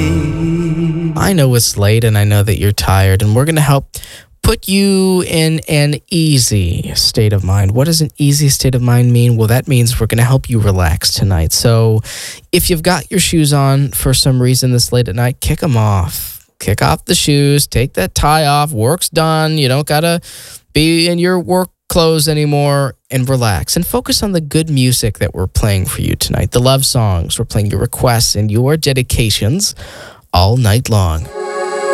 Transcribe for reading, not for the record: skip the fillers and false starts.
I know it's late and I know that you're tired, and we're going to help put you in an easy state of mind. What does an easy state of mind mean? Well, that means we're going to help you relax tonight. So if you've got your shoes on for some reason this late at night, kick them off. Kick off the shoes, take that tie off, work's done. You don't got to be in your work clothes anymore, and relax and focus on the good music that we're playing for you tonight. The love songs, we're playing your requests and your dedications all night long.